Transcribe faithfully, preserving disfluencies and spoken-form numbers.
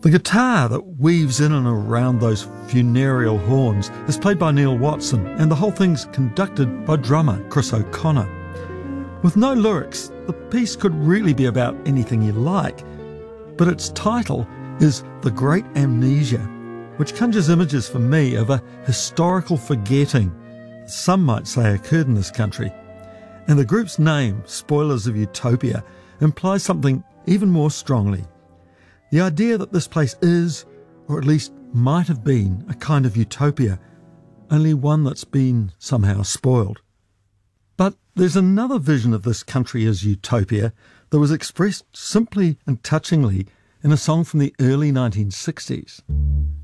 The guitar that weaves in and around those funereal horns is played by Neil Watson, and the whole thing's conducted by drummer Chris O'Connor. With no lyrics, the piece could really be about anything you like, but its title is The Great Amnesia, which conjures images for me of a historical forgetting some might say occurred in this country. And the group's name, Spoilers of Utopia, implies something even more strongly. The idea that this place is, or at least might have been, a kind of utopia, only one that's been somehow spoiled. But there's another vision of this country as utopia that was expressed simply and touchingly in a song from the early nineteen sixties.